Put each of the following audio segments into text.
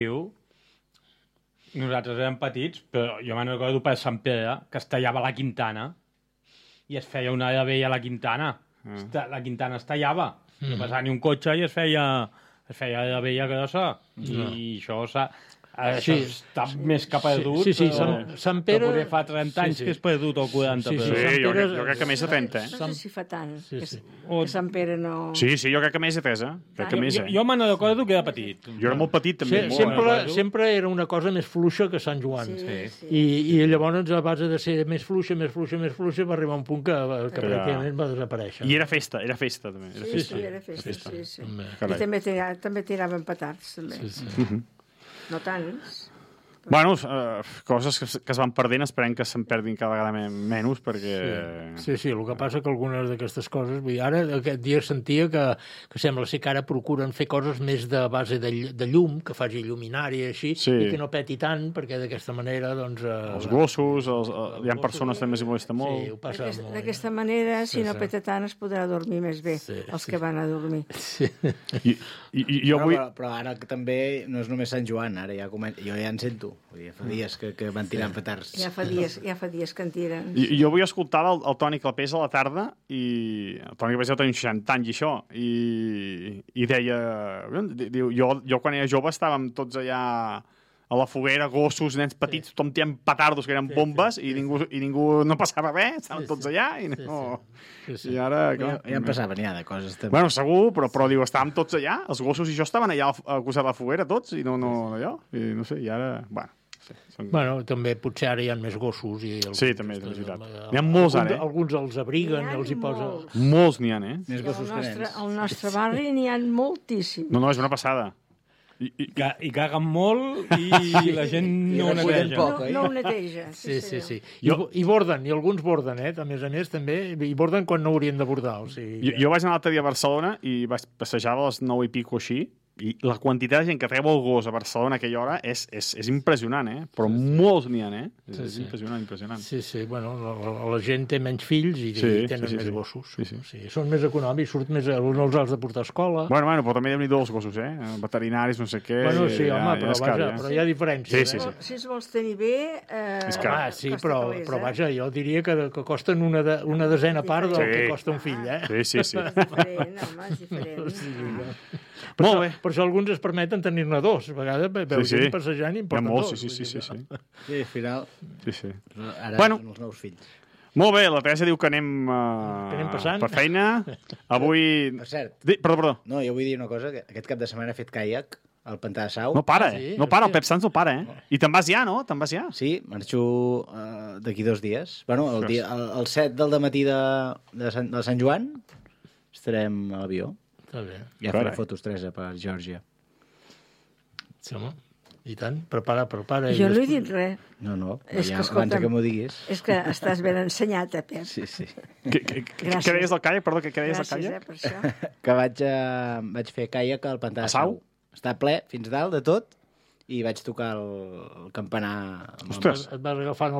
Nosaltres érem petits, però jo me'n recordo per Sant Pere, que es tallava la Quintana i es feia una de vella a la Quintana. La Quintana es tallava, no passava ni un cotxe i es feia de vella grossa. I això això està més que perdut. Sí, Sant Pere... Potser fa 30 anys que és perdut o 40. Jo crec que més de 30, No sé si fa tant, que Sant Pere no... Sí, jo crec que més de 3, Jo me'n recordo que era petit. Jo era molt petit, també. Sempre era una cosa més fluixa que Sant Joan. I llavors, a base de ser més fluixa, va arribar un punt que pràcticament va desaparèixer. I era festa, també. Era festa. I també tiraven petards, també. No tants. Bueno, coses que es van perdent, esperem que se'n perdin cada vegada menys, perquè... Sí, el que passa que algunes d'aquestes coses... Vull dir, ara aquest dia sentia que sembla ser que ara procuren fer coses més de base de llum, que faci lluminari i així, i que no peti tant, perquè d'aquesta manera, doncs... Els gossos, hi ha persones que també s'hi molesta molt. Sí, ho passa molt. D'aquesta manera, si no peta tant, es podrà dormir més bé, els que van a dormir. Però ara que també no és només Sant Joan, ara jo ja en sento. Ja fa dies que van tirant petards. Ja fa dies que en tiren. Jo avui escoltava el Toni Clapés a la tarda, i el Toni Clapés ja tenia 60 anys i això, i deia... Jo quan era jove estàvem tots allà a la foguera, gossos, nens petits, tothom tirant petardos que eren bombes, i ningú no passava res, estaven tots allà, i no... I ara... Ja en passaven ja de coses. Bueno, segur, però diu, estàvem tots allà, els gossos i jo estaven allà al costat de la foguera tots, i no allò, i no sé, i ara... Bueno, també potser ara hi ha més gossos. Sí, també, és veritat. N'hi ha molts ara, Alguns els abriguen, els hi posa... Molts n'hi ha, Més gossos que nens. Al nostre barri n'hi ha moltíssims. No, és una passada. I caguen molt i la gent no ho neteja. No ho neteja. Sí. I borden, i alguns borden, a més també, i borden quan no haurien de bordar. Jo vaig anar l'altre dia a Barcelona i vaig passejar a les 9 i pico així, i la quantitat de gent que treu el gos a Barcelona a aquella hora és impressionant, però molts n'hi ha, És impressionant. Sí, bueno, la gent té menys fills i tenen més gossos. Són més econòmics, surt més... No els has de portar a escola. Bueno, però també déu-n'hi-do els gossos, Veterinaris, no sé què... Bueno, sí, home, però hi ha diferències. Si els vols tenir bé... Sí, però vaja, jo diria que costen una desena part del que costa un fill, Sí. És diferent, home, és diferent. Molt bé. Per això alguns es permeten tenir-ne dos. A vegades veus gent passejant i en porten dos. Sí. Sí, al final... Sí. Ara són els nous fills. Molt bé, la Teresa diu que anem per feina. Avui... Per cert. Perdó. No, jo vull dir una cosa, que aquest cap de setmana he fet caiac al Pantà de Sau. No para, el Pep Sanz no para, I te'n vas ja, no? Te'n vas ja? Sí, marxo d'aquí 2 dies. Bueno, el 7 del dematí de Sant Joan estarem a l'avió. Ja faré fotos, Teresa, per Geòrgia. Sí, home. I tant, prepara. Jo no he dit res. No, abans que m'ho diguis. És que estàs ben ensenyat, Pep. Sí. Què deies del caiac? Perdó, què deies del caiac? Gràcies, per això. Que vaig fer caiac al Pantà de Sau. Està ple, fins dalt, de tot, i vaig tocar el campanar. Ostres! Et vas agafar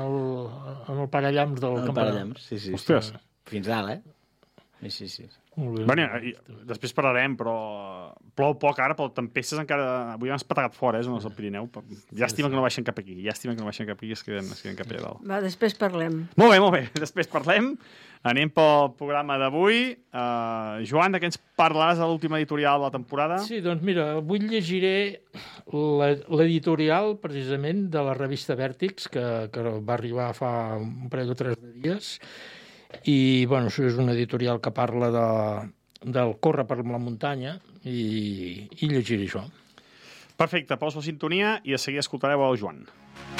en el parallamps del campanar. Parallamps, sí. Ostres! Fins dalt, Sí. Bueno, després parlarem, però plou poc ara, però tempestes encara... Avui han espategat fora, zones del Pirineu. Llàstima que no baixen cap aquí. Llàstima que no baixen cap aquí i es queden cap allà dalt. Va, després parlem. Molt bé. Després parlem. Anem pel programa d'avui. Joan, de què ens parlaràs de l'última editorial de la temporada? Sí, doncs mira, avui llegiré l'editorial, precisament, de la revista Vèrtix, que va arribar fa un parell o 3 dies. I, bueno, això és una editorial que parla del córrer per la muntanya i llegiré això. Perfecte, poso la sintonia i a seguir escoltareu el Joan.